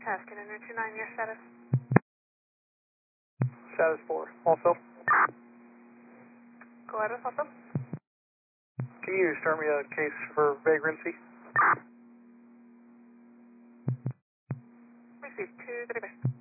Tasking under 29, your status. Status 4. Also, Go ahead with also. can you start me a case for vagrancy? Receive 235.